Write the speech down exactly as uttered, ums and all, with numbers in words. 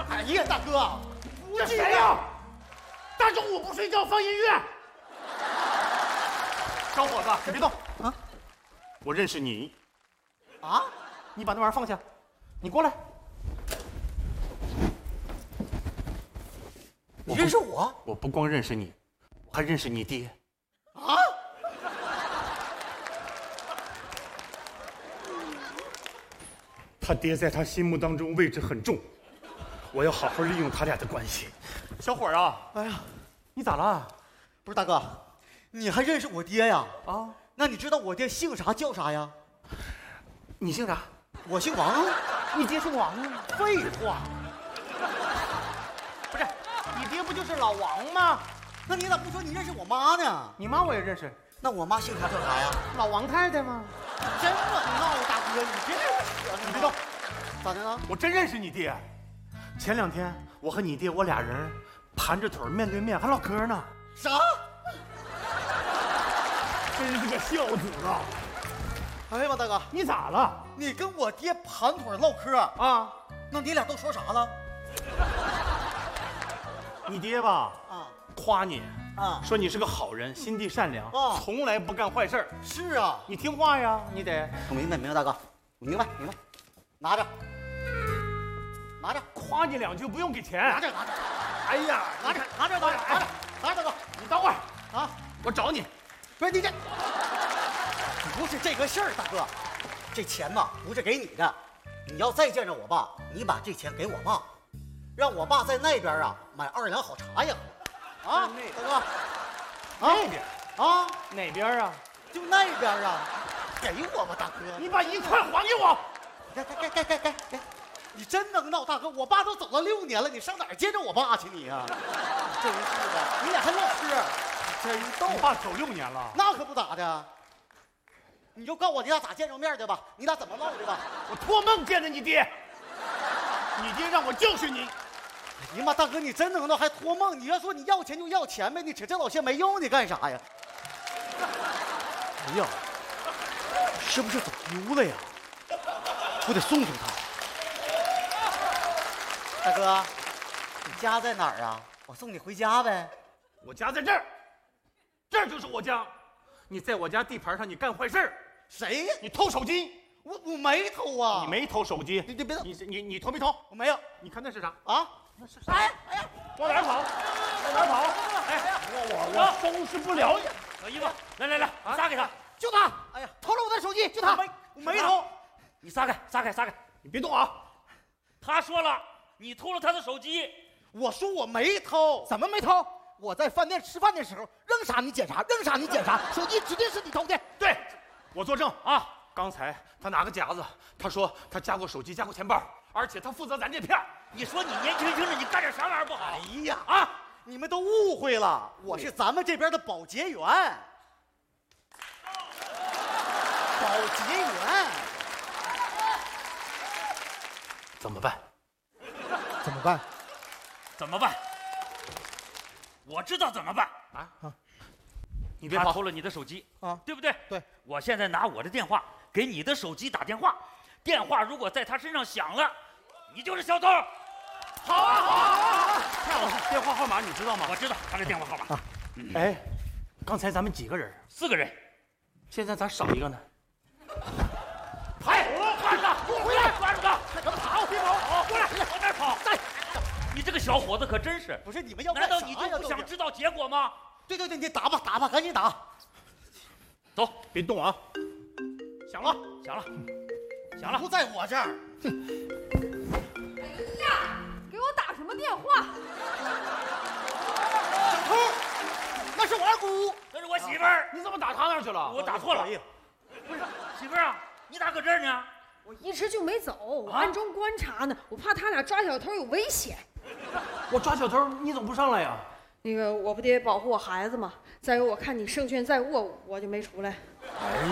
哎呀，大哥， 这谁呀？大中午不睡觉放音乐。小伙子，你别动啊！我认识你。 啊？ 你把那玩意儿放下，你过来。 你认识我？ 我不光认识你，我还认识你爹。 啊？ 他爹在他心目当中位置很重，我要好好利用他俩的关系。小伙儿啊， 哎呀， 你咋了？ 不是大哥，你还认识我爹呀？ 啊？ 那你知道我爹姓啥叫啥呀？ 你姓啥？ 我姓王啊。 你爹姓王啊？ 废话。 不是，你爹不就是老王吗？ 那你咋不说你认识我妈呢？ 你妈我也认识。 那我妈姓啥叫啥呀？ 老王太太吗？ 真冷闹，大哥，你这你别动。 咋的了？ 我真认识你爹。前两天我和你爹我俩人盘着腿面对面还唠嗑呢。 啥？ 真是个孝子啊！ 哎呀妈，大哥， 你咋了？ 你跟我爹盘腿唠嗑啊？ 那你俩都说啥了？ 你爹吧， 啊， 夸你啊， 说你是个好人，心地善良， 啊， 从来不干坏事。 是啊， 你听话呀，你得。 我明白，明白，大哥，我明白，明白。拿着，拿着， 夸你两句不用给钱。 拿着，拿着。 哎呀， 拿着，拿着，拿着，拿着，拿着，大哥， 你等会儿啊， 我找你。 不是你这，不是这个事儿，大哥，这钱呐不是给你的，你要再见着我爸，你把这钱给我爸，让我爸在那边啊买二两好茶叶喝。啊，大哥， 那边啊， 哪边啊？ 就那边啊，给我吧，大哥， 你把一块还给我。 给给给给给给，你真能闹，大哥，我爸都走了六年了，你上哪儿见着我爸去你呀？真是的，你俩还唠嗑，真逗。 你爸走六年了， 那可不咋的。你就告诉我你俩咋见着面的吧，你俩怎么唠的吧？ 我托梦见着你爹，你爹让我教训你。 哎呀妈，大哥，你真能闹，还托梦？你要说你要钱就要钱呗，你扯这老些没用，你干啥呀？哎呀，是不是走丢了呀？我得送送他。大哥，你家在哪儿啊？我送你回家呗。 我家在这儿，这儿就是我家。你在我家地盘上，你干坏事。 谁呀？ 你偷手机。 我我没偷啊。 你没偷手机。 你你别动。 你你你偷没偷？ 我没有。 你看那是啥啊？ 那是啥？哎哎呀，往哪儿跑？往哪儿跑？哎，我我我收拾不了你。 小姨夫，来来来，你撒给他， 就他。哎呀，偷了我的手机，就他。没我没偷。 你撒开，撒开，撒开！ 你别动啊！ 他说了，你偷了他的手机。 我说我没偷， 怎么没偷？我在饭店吃饭的时候，扔啥你检查，扔啥你检查，手机指定是你偷的。 对，我作证啊！刚才他拿个夹子，他说他夹过手机，夹过钱包，而且他负责咱这片儿。 你说你年轻轻的，你干点啥玩意儿不好？ 哎呀啊！你们都误会了，我是咱们这边的保洁员。保洁员。 怎么办？ 怎么办？ 怎么办？我知道怎么办啊！你别跑， 他偷了你的手机啊， 对不对？ 对。 我现在拿我的电话给你的手机打电话，电话如果在他身上响了，你就是小偷。 好啊，好啊，好啊！太好了，电话号码你知道吗？ 我知道他的电话号码。 啊，哎，刚才咱们几个人？ 四个人， 现在咋少一个呢？ 快，抓住他！回来，抓住他！快跑！别跑！跑过来，往哪儿跑？在。你这个小伙子可真是， 不是你们要难道你就不想知道结果吗？ 对对对，你打吧打吧，赶紧打。 走， 别动啊！响了， 响了，响了， 不在我这儿。 哎呀，给我打什么电话？ 小偷，那是我二姑， 那是我媳妇儿。 你怎么打他那儿去了？ 我打错了。不是，媳妇儿啊，你咋搁这儿呢？ 我一直就没走，我暗中观察呢，我怕他俩抓小偷有危险。 我抓小偷，你怎么不上来呀？ 那个，我不得保护我孩子吗？再有，我看你胜券在握，我就没出来。 哎